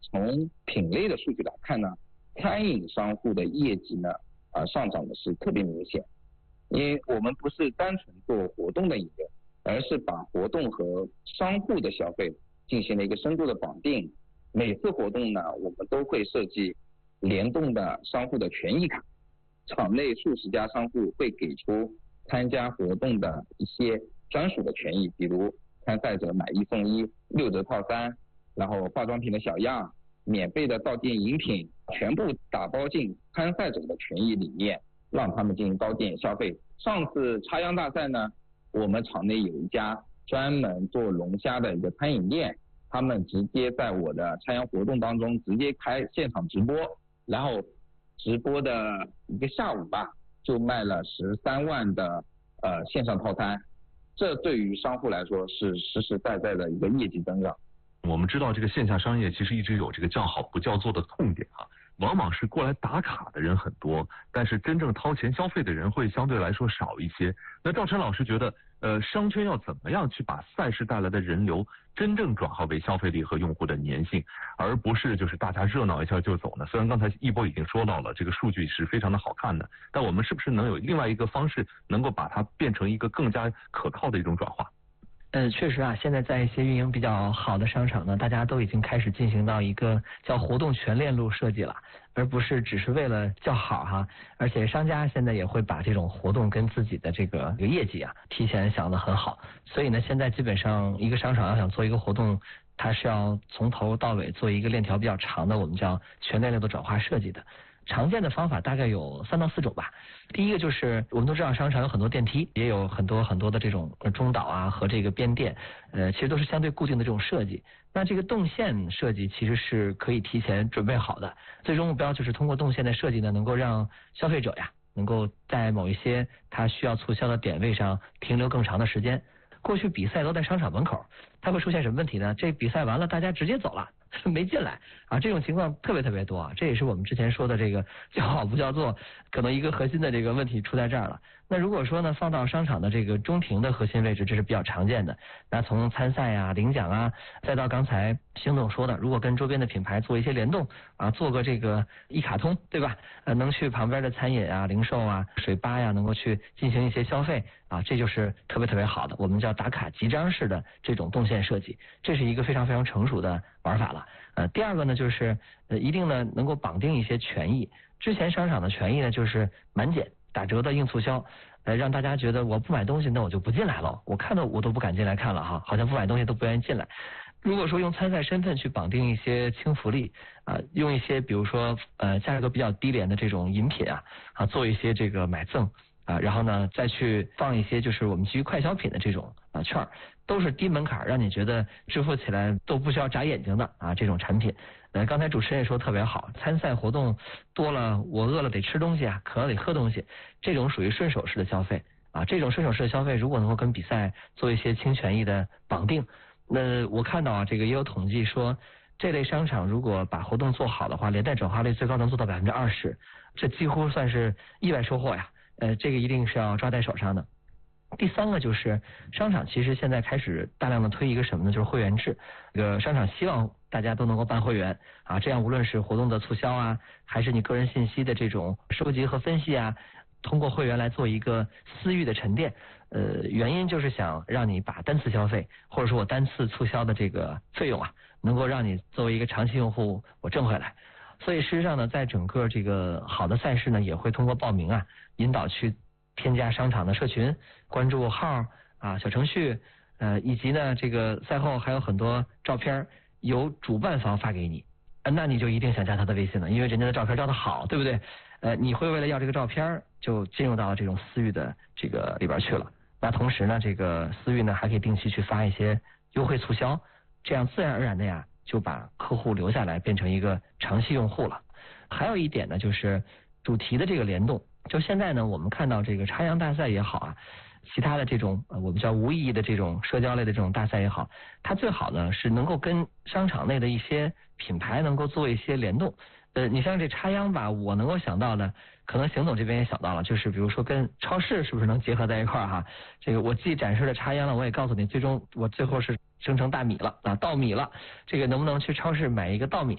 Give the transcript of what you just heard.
从品类的数据来看呢，餐饮商户的业绩呢上涨的是特别明显。因为我们不是单纯做活动的营业，而是把活动和商户的消费进行了一个深度的绑定。每次活动呢，我们都会设计联动的商户的权益卡，场内数十家商户会给出参加活动的一些专属的权益，比如参赛者买1送1、6折套餐，然后化妆品的小样、免费的到店饮品，全部打包进参赛者的权益里面，让他们进行到店消费。上次插秧大赛呢，我们场内有一家专门做龙虾的一个餐饮店，他们直接在我的插秧活动当中直接开现场直播，然后直播的一个下午吧，就卖了13万的线上套餐，这对于商户来说是实实在在的一个业绩增长。 我们知道这个线下商业其实一直有这个叫好不叫座的痛点啊，往往是过来打卡的人很多，但是真正掏钱消费的人会相对来说少一些。那赵晨老师觉得商圈要怎么样去把赛事带来的人流真正转化为消费力和用户的粘性，而不是就是大家热闹一下就走呢？虽然刚才一波已经说到了这个数据是非常的好看的，但我们是不是能有另外一个方式能够把它变成一个更加可靠的一种转化？ 确实啊，现在在一些运营比较好的商场呢，大家都已经开始进行到一个叫活动全链路设计了，而不是只是为了叫好哈。而且商家现在也会把这种活动跟自己的这个业绩啊提前想得很好，所以呢，现在基本上一个商场要想做一个活动，它是要从头到尾做一个链条比较长的，我们叫全链路的转化设计的。常见的方法大概有3到4种吧。第一个就是我们都知道商场有很多电梯，也有很多的这种中岛啊和这个边店，其实都是相对固定的这种设计。那这个动线设计其实是可以提前准备好的，最终目标就是通过动线的设计呢，能够让消费者呀能够在某一些他需要促销的点位上停留更长的时间。过去比赛都在商场门口，它会出现什么问题呢？这比赛完了大家直接走了，没进来啊，这种情况特别多啊，这也是我们之前说的这个叫好不叫座，可能一个核心的这个问题出在这儿了。那如果说呢，放到商场的这个中庭的核心位置，这是比较常见的。那从参赛啊、领奖啊，再到刚才邢总说的，如果跟周边的品牌做一些联动啊，做个这个一卡通，对吧？能去旁边的餐饮啊、零售啊、水吧呀，能够去进行一些消费啊，这就是特别好的，我们叫打卡集章式的这种动线设计，这是一个非常成熟的玩法了。第二个呢，就是一定呢能够绑定一些权益。之前商场的权益呢，就是满减、打折的硬促销，让大家觉得我不买东西，那我就不进来了，我看到我都不敢进来看了哈，好像不买东西都不愿意进来。如果说用参赛身份去绑定一些轻福利用一些比如说价格比较低廉的这种饮品做一些这个买赠然后呢再去放一些就是我们基于快消品的这种券，都是低门槛，让你觉得支付起来都不需要眨眼睛的这种产品。刚才主持人也说特别好，参赛活动多了，我饿了得吃东西渴了得喝东西，这种属于顺手式的消费这种顺手式的消费如果能够跟比赛做一些轻权益的绑定，那我看到这个也有统计说，这类商场如果把活动做好的话，连带转化率最高能做到20%，这几乎算是意外收获呀。这个一定是要抓在手上的。第三个就是商场其实现在开始大量的推一个什么呢？就是会员制。这个商场希望大家都能够办会员这样无论是活动的促销还是你个人信息的这种收集和分析通过会员来做一个私域的沉淀。原因就是想让你把单次消费或者说我单次促销的这个费用能够让你作为一个长期用户我挣回来。所以事实上呢，在整个这个好的赛事呢，也会通过报名引导去添加商场的社群，关注号小程序以及呢这个赛后还有很多照片由主办方发给你，那你就一定想加他的微信了，因为人家的照片照得好，对不对？你会为了要这个照片就进入到这种私域的这个里边去了。那同时呢，这个私域呢还可以定期去发一些优惠促销，这样自然而然的就把客户留下来，变成一个长期用户了。还有一点呢，就是主题的这个联动。就现在呢，我们看到这个插秧大赛也好其他的这种我们叫无意义的这种社交类的这种大赛也好，它最好呢是能够跟商场内的一些品牌能够做一些联动。你像这插秧吧，我能够想到的，可能邢总这边也想到了，就是比如说跟超市是不是能结合在一块儿这个我既展示了插秧了，我也告诉你，最终我最后是生成大米了稻米了，这个能不能去超市买一个稻米